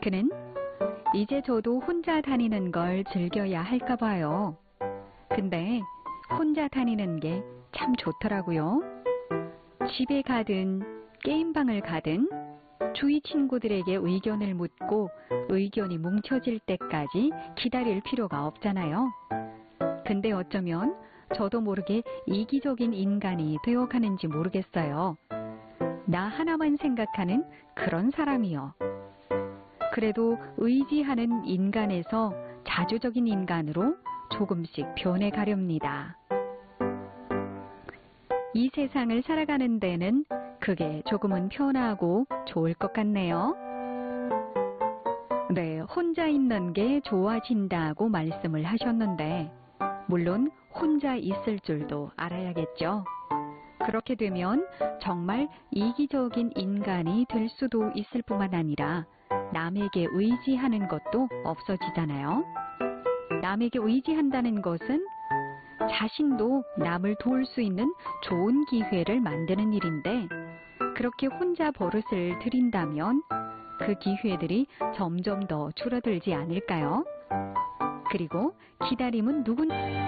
그는 이제 저도 혼자 다니는 걸 즐겨야 할까 봐요. 근데 혼자 다니는 게 참 좋더라고요. 집에 가든 게임방을 가든 주위 친구들에게 의견을 묻고 의견이 뭉쳐질 때까지 기다릴 필요가 없잖아요. 근데 어쩌면 저도 모르게 이기적인 인간이 되어가는지 모르겠어요. 나 하나만 생각하는 그런 사람이요. 그래도 의지하는 인간에서 자주적인 인간으로 조금씩 변해가렵니다. 이 세상을 살아가는 데는 그게 조금은 편하고 좋을 것 같네요. 네, 혼자 있는 게 좋아진다고 말씀을 하셨는데 물론 혼자 있을 줄도 알아야겠죠. 그렇게 되면 정말 이기적인 인간이 될 수도 있을 뿐만 아니라 남에게 의지하는 것도 없어지잖아요. 남에게 의지한다는 것은 자신도 남을 도울 수 있는 좋은 기회를 만드는 일인데 그렇게 혼자 버릇을 들인다면 그 기회들이 점점 더 줄어들지 않을까요? 그리고 기다림은 누군